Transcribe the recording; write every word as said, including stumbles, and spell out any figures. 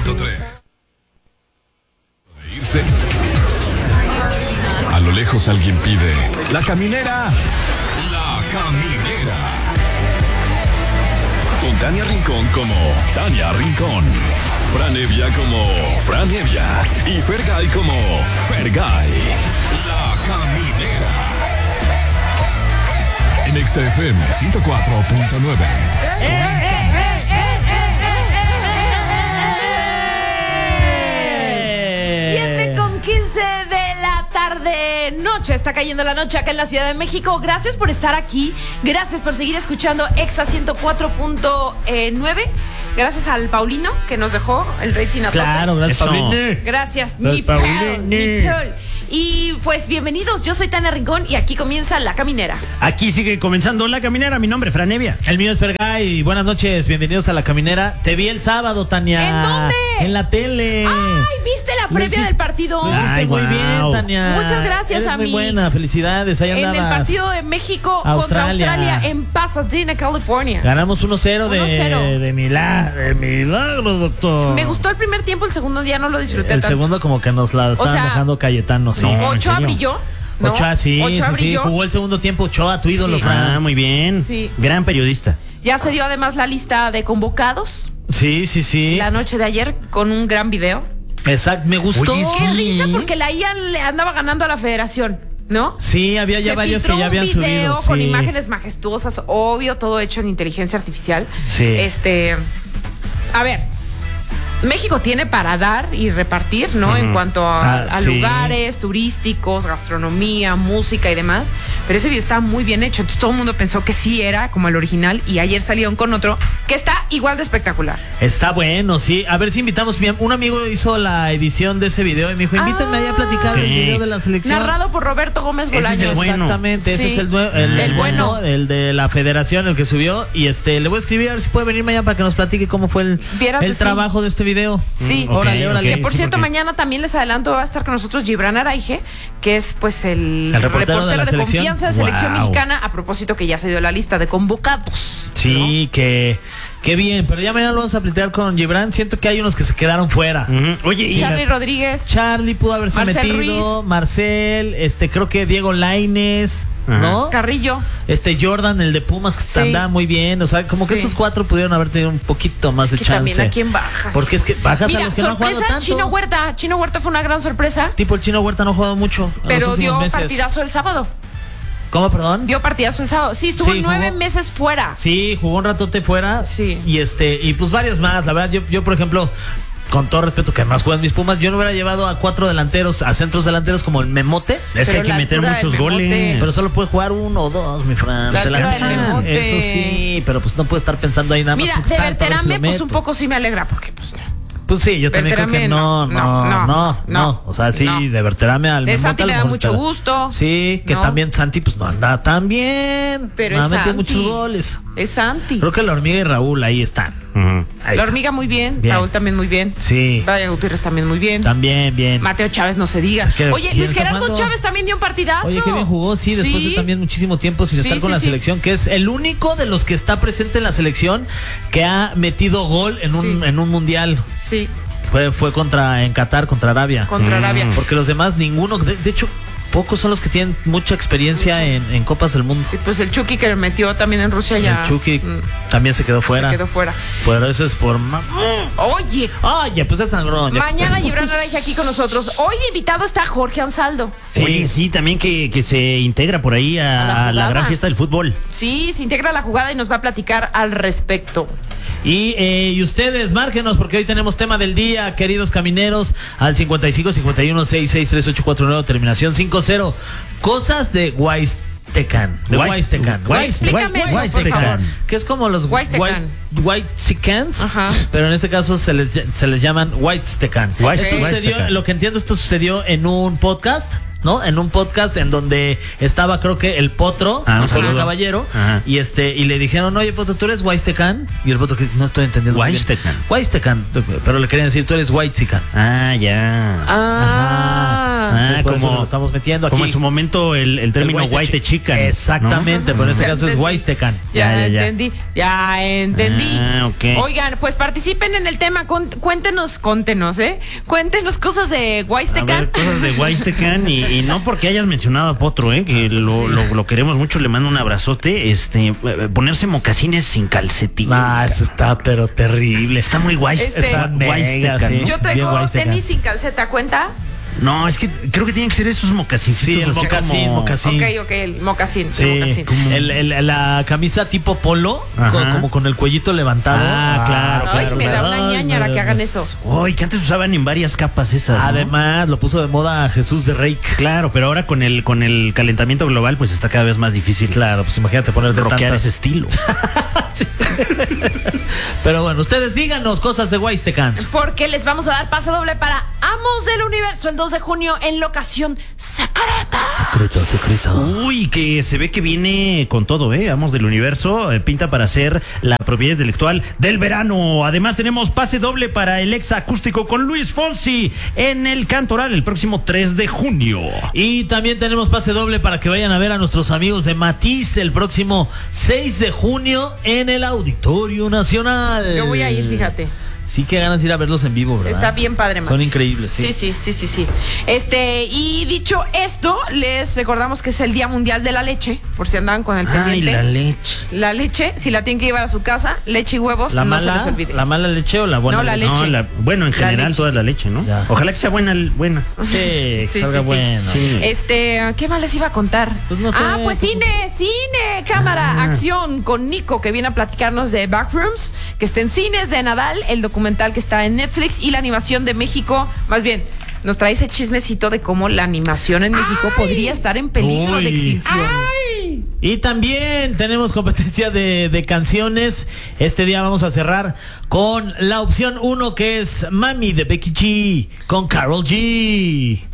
punto tres. Irse. A lo lejos alguien pide: La Caminera. La Caminera. Con Tania Rincón como Tania Rincón, Fran Evia como Fran Evia y Fergay como Fergay. La Caminera. En X F M ciento cuatro punto nueve. siete con quince de la tarde, noche, está cayendo la noche acá en la Ciudad de México. Gracias por estar aquí, gracias por seguir escuchando Exa ciento cuatro punto nueve. Gracias al Paulino que nos dejó el rating a tope. Claro, gracias, Paulino. Gracias, mi Paul, mi Paul. Y pues bienvenidos, yo soy Tania Rincón y aquí comienza La Caminera. Aquí sigue comenzando La Caminera, mi nombre es Fran Evia. El mío es Fergay y buenas noches, bienvenidos a La Caminera. Te vi el sábado, Tania. ¿En dónde? En la tele. Ay, ¿viste la previa del partido? Lo hiciste Ay, muy wow. bien, Tania. Muchas gracias, Eres amigos. muy buena, felicidades, ahí andabas. En el partido de México Australia. contra Australia en Pasadena, California. Ganamos uno cero de, uno cero. de milagro, de milagro, doctor. Me gustó el primer tiempo, el segundo día no lo disfruté El tanto. segundo como que nos la estaban sea, dejando Cayetano, sí. no, Ochoa ¿en serio? brilló, ¿no? Ochoa, sí, Ochoa sí, sí, brilló. jugó el segundo tiempo Ochoa, tu ídolo, Sí. Fran. Ah, muy bien. Sí. Gran periodista. Ya se dio además la lista de convocados Sí, sí, sí. la noche de ayer con un gran video. Exacto, me gustó. Oye, Qué sí. risa porque la I A le andaba ganando a la federación, ¿no? Sí, había ya Se varios filtró que ya habían un video subido. con sí. imágenes majestuosas, obvio, todo hecho en inteligencia artificial. Sí. Este, a ver, México tiene para dar y repartir, ¿no? Ujú. En cuanto a, Ah, a sí. lugares turísticos, gastronomía, música y demás. Pero ese video está muy bien hecho. Entonces todo el mundo pensó que sí era como el original y ayer salieron con otro que está igual de espectacular. Está bueno, sí. A ver si invitamos. Mi- Un amigo hizo la edición de ese video y me dijo, invítenme ahí a platicar del Ok. video de la selección. Narrado por Roberto Gómez Ese es el Bolaños. bueno. Exactamente, ese Sí. es el, nue- el, El bueno. el de la federación, el que subió. Y este, le voy a escribir a ver si puede venir mañana para que nos platique cómo fue el, Vieras el que sí. trabajo de este video. Sí, Mm, ok, órale, órale. ok. Que por Sí, cierto, porque- mañana también les adelanto, va a estar con nosotros Gibran Araige, que es pues el, El reportero de la selección. confianza de selección Wow. mexicana, a propósito que ya se dio la lista de convocados. Sí, que, que bien. Pero ya mañana lo vamos a platicar con Gibran. Siento que hay unos que se quedaron fuera. Ujú. Oye, y Charly Rodríguez. Charlie pudo haberse Marcel metido, Ruiz. Marcel, este, creo que Diego Lainez, Ajá. ¿no? Carrillo. Este Jordan, el de Pumas, que Sí. andaba muy bien. O sea, como que Sí. estos cuatro pudieron haber tenido un poquito más de Que chance. también a quién bajas. Porque es que bajas Mira, a los que no han jugado sorpresa, tanto. Chino Huerta. Chino Huerta fue una gran sorpresa, Tipo, el Chino Huerta no ha jugado mucho. en pero los dio últimos meses. partidazo el sábado. ¿Cómo, perdón? Dio partidazo el sábado. Sí, estuvo Sí, nueve jugó. meses fuera. Sí, jugó un ratote fuera. Sí. Y este, y pues varios más. La verdad, yo, yo por ejemplo, con todo respeto que además juegan mis Pumas, yo no hubiera llevado a cuatro delanteros, a centros delanteros como el Memote. es que Pero hay que la meter altura muchos del Memote. goles. Pero solo puede jugar uno o dos, mi Fran. La Se la altura del cansan. Memote. Eso sí, pero pues no puede estar pensando ahí nada más. Mira, porque de está alto, a ver si Berterame, lo pues un meto. poco sí me alegra, porque pues Pues sí, yo también creo que Berterame, no, no, no, no, no, no, no, O sea, sí, no. de Berterame al De Memote Santi a lo me da mejor mucho está- gusto. Sí, que ¿no? también Santi pues no anda tan bien. Pero no ha es metido Santi. muchos goles. Es Santi. Creo que la hormiga y Raúl ahí están. Ujú. Ahí La está. hormiga muy bien, Bien. Raúl también muy bien. Sí. Brian Gutiérrez también muy bien. También, bien. Mateo Chávez no se diga. que- Oye, ¿quién Luis está Gerardo jugando? Chávez también dio un partidazo. Oye, qué bien jugó, sí, después de también muchísimo tiempo sin Sí, estar con sí, la sí. selección, que es el único de los que está presente en la selección que ha metido gol en un, Sí. en un mundial. Sí, Fue, fue contra, en Qatar, contra Arabia. contra Arabia. Porque los demás, ninguno, de, de hecho, pocos son los que tienen mucha experiencia en, en Copas del Mundo. Sí, pues el Chucky que metió también en Rusia ya. El Chucky mm, también se quedó fuera. Se quedó fuera. Pero eso es por... ma- Oye, Oye, pues es sangrón. ya. mañana Gibran Araige aquí con nosotros. Hoy de invitado está Jorge Ansaldo. Sí. Oye, sí, también que, que se integra por ahí a, A la a la jugada. gran fiesta del fútbol. Sí, se integra a la jugada y nos va a platicar al respecto. Y, eh, y ustedes, márquenos, porque hoy tenemos tema del día, queridos camineros, al cincuenta y cinco, cincuenta y uno, sesenta y seis, treinta y ocho cuarenta y nueve, terminación cincuenta. Cosas de Huaytecan. De Huay- Huaytecan. Huay- Explícame eso, por Huaytecan. favor. Que es como los Huaytecan. Whitexicans, Ajá. pero en este caso se les, se les llaman Whitextecan. White- Esto sucedió, Whitextecan. lo que entiendo, esto sucedió en un podcast, ¿no? En un podcast en donde estaba, creo que el Potro, Ah, un el Potro saludo. Caballero, Ajá. y este, y le dijeron, oye, Potro, ¿tú eres Whitextecan? Y el Potro, que no estoy entendiendo muy bien. Whitextecan. Whitextecan, pero le querían decir, tú eres Whitexican. Ah, ya. Ah. Entonces, por eso como- lo estamos metiendo aquí. Como en su momento el, el término El white chican. Exactamente, pero en este Ya caso es entendí. Huaystecan. Ya, Ya, ya, ya. entendí, ya entendí. Ah, ok. Oigan, pues participen en el tema, con- cuéntenos, cuéntenos, ¿eh? Cuéntenos cosas de A Huaystecan. ver, cosas de Huaystecan y, y no porque hayas mencionado a Potro, eh, que lo, lo, lo queremos mucho, le mando un abrazote. Este, eh, ponerse mocasines sin calcetín. Ah, eso está pero terrible. Está muy guay. Este- está Mega, Huaystecan, sí. ¿no? Yo Bien traigo Huaystecan. tenis sin calceta, ¿cuenta? No, es que creo que tienen que ser esos mocasincitos. Sí, el así mocasín, como- mocasín. Ok, ok, el mocasín, Sí, el mocasín. como- el- el- la camisa tipo polo, Ajá. con- como con el cuellito levantado. Ah, claro, Ay, claro, me da claro. una Ay, ñañara me- que hagan eso. Ay, que antes usaban en varias capas esas, ¿no? Además, lo puso de moda Jesús de Reik. Claro, pero ahora con el con el calentamiento global, pues está cada vez más difícil. Claro, pues imagínate ponerte Rockear tantas. ese estilo. Pero bueno, ustedes díganos cosas de Huaystecan. Porque les vamos a dar pase doble para Amos del Universo el dos de junio en locación secreta. Secreto, secreto. Uy, que se ve que viene con todo, ¿eh? Amos del Universo, eh, pinta para ser la propiedad intelectual del verano. Además tenemos pase doble para el ex acústico con Luis Fonsi en el Cantoral el próximo tres de junio. Y también tenemos pase doble para que vayan a ver a nuestros amigos de Matiz el próximo seis de junio en el Auditorio Nacional. Yo voy a ir, fíjate. Sí que ganas de ir a verlos en vivo, ¿verdad? Está bien padre, man. Son increíbles, sí. Sí, sí, sí, sí, sí. Este, y dicho esto, les recordamos que es el Día Mundial de la Leche, por si andaban con el Ay, pendiente. la leche. La leche, si la tienen que llevar a su casa, leche y huevos, ¿La no se mala, les olvide. la mala leche o la buena? No, la leche? leche. No, la- bueno, en La general leche. toda la leche, ¿no? Ya. Ojalá que sea buena, buena. Sí, que Sí, salga sí, sí. bueno. Sí. Este, ¿qué más les iba a contar? Pues no sé. Ah, pues cine, cine, cámara, Ah. acción con Nico, que viene a platicarnos de Backrooms, que está en cines de Nadal, el documental que está en Netflix y la animación de México. Más bien, nos trae ese chismecito de cómo la animación en México podría estar en peligro Uy. de extinción. Y también tenemos competencia de, de canciones. Este día vamos a cerrar con la opción uno, que es Mami de Becky G con Karol G.